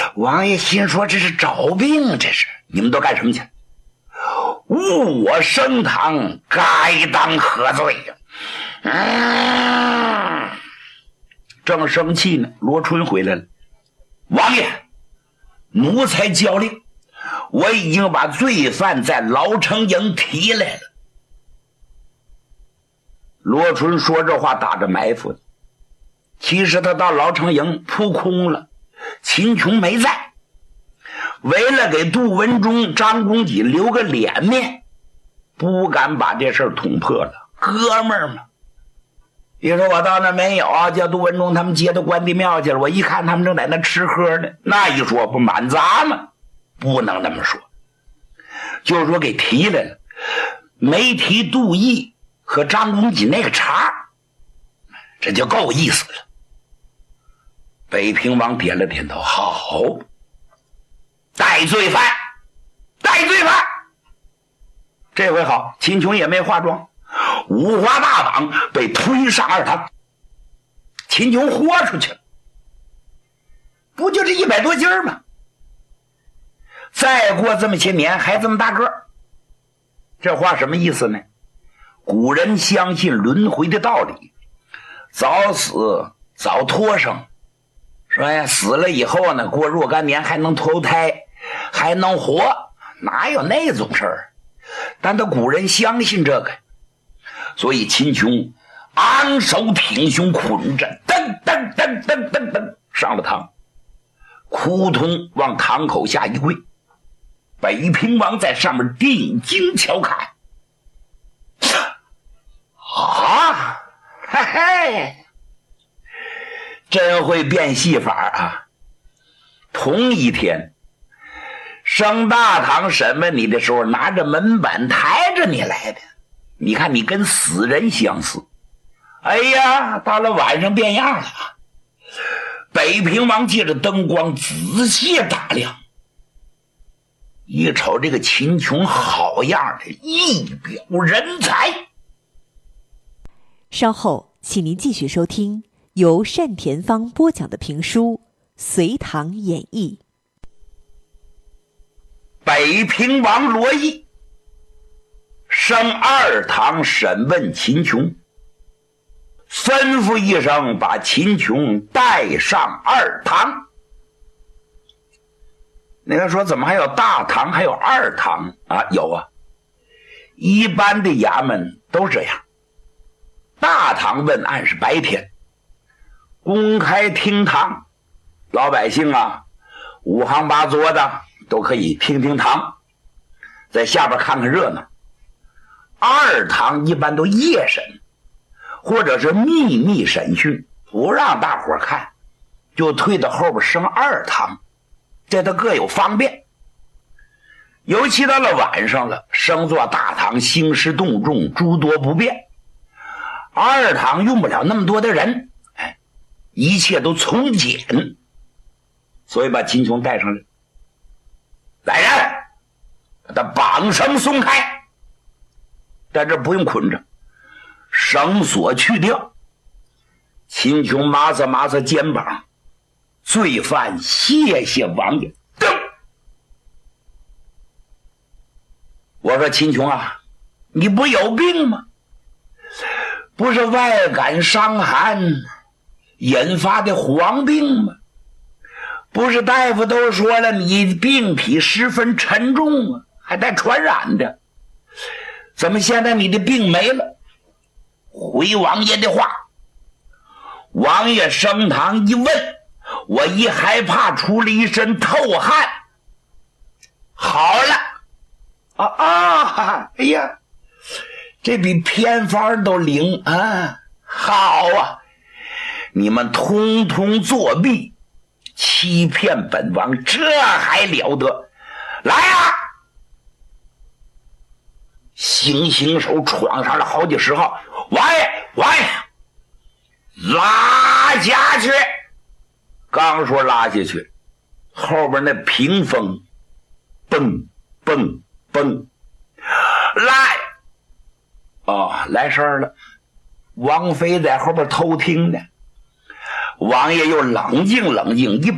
王爷心说这是找病，这是你们都干什么去？误我升堂，该当何罪呀？正生气呢，罗春回来了。王爷，奴才交令，我已经把罪犯在老城营提来了。罗春说这话打着埋伏，其实他到老城营扑空了，秦琼没在，为了给杜文忠、张公瑾留个脸面，不敢把这事儿捅破了。哥们儿嘛，你说我到那没有啊，叫杜文忠他们接到关帝庙去了，我一看他们正在那吃喝呢，那一说不满砸吗？不能那么说，就是说给提来了，没提杜毅和张公瑾那个茬，这就够意思了。北平王点了点头，好，带罪犯，带罪犯。这回好，秦琼也没化妆，五花大绑被推上二堂，秦琼豁出去了。不就这100多斤吗？再过这么些年还这么大个，这话什么意思呢？古人相信轮回的道理，早死早脱生，说呀死了以后呢，过若干年还能投胎，还能活，哪有那种事儿？但他古人相信这个，所以秦琼昂首挺胸捆着，噔噔噔噔噔噔上了堂，扑通往堂口下一跪。北平王在上面定睛瞧看，啊，嘿嘿，真会变戏法啊！同一天，升大堂审问你的时候，拿着门板抬着你来的，你看你跟死人相似。哎呀，到了晚上变样了。北平王借着灯光仔细打量，一瞅这个秦琼好样的，一表人才。 稍后请您继续收听由单田芳播讲的评书《隋唐演义》。 北平王罗毅升二堂审问秦琼，吩咐一声把秦琼带上二堂。那个说怎么还有大堂还有二堂啊？有啊，一般的衙门都这样。大堂问案是白天，公开厅堂，老百姓啊五行八作的都可以听听堂，在下边看看热闹。二堂一般都夜审，或者是秘密审讯，不让大伙看，就退到后边升二堂，这都各有方便。尤其到了晚上了，升做大堂兴师动众，诸多不便。二堂用不了那么多的人，一切都从简，所以把秦琼带上来。来人，把他绑绳松开，在这不用捆着，绳索去掉。秦琼麻擦麻擦肩膀，罪犯谢谢王爷。登。我说秦琼啊，你不有病吗？不是外感伤寒引发的黄病吗？不是大夫都说了你病体十分沉重啊，还带传染的，怎么现在你的病没了？回王爷的话，王爷升堂一问，我一害怕出了一身透汗。好了哎呀，这比偏方都灵啊！好啊，你们通通作弊，欺骗本王，这还了得！来啊！行手闯上了好几十号，王爷，拉下去！刚说拉下去，后边那屏风，蹦蹦蹦，来事儿了。王妃在后边偷听呢，王爷又冷静冷静，一